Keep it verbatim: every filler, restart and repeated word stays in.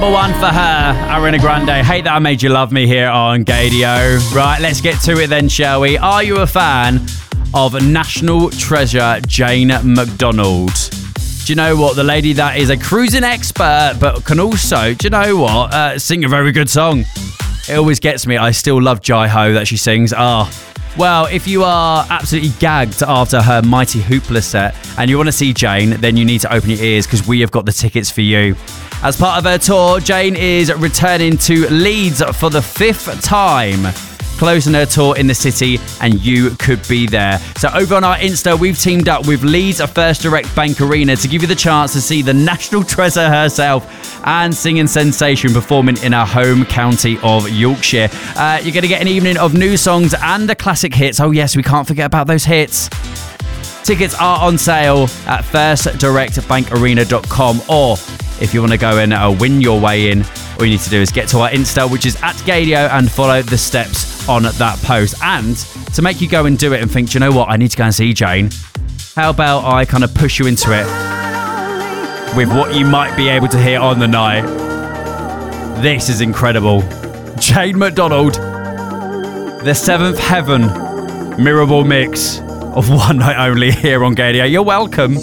Number one for her, Ariana Grande. Hate That I Made You Love Me here on Gadio. Right, let's get to it then, shall we? Are you a fan of National Treasure Jane McDonald? Do you know what? The lady that is a cruising expert, but can also, do you know what? Uh, sing a very good song. It always gets me. I still love Jai Ho that she sings. Ah. Oh. Well, if you are absolutely gagged after her Mighty Hoopla set and you want to see Jane, then you need to open your ears because we have got the tickets for you. As part of her tour, Jane is returning to Leeds for the fifth time, closing her tour in the city, and you could be there. So over on our Insta, we've teamed up with Leeds First Direct Bank Arena to give you the chance to see the national treasure herself and singing sensation performing in our home county of Yorkshire. Uh, you're going to get an evening of new songs and the classic hits. Oh yes, we can't forget about those hits. Tickets are on sale at first direct bank arena dot com, or if you want to go and uh, win your way in, all you need to do is get to our Insta, which is at Gadio, and follow the steps on that post. And to make you go and do it and think, do you know what, I need to go and see Jane, how about I kind of push you into it with what you might be able to hear on the night. This is incredible. Jane McDonald, the Seventh Heaven Mirrorball mix of One Night Only here on Gadio. You're welcome.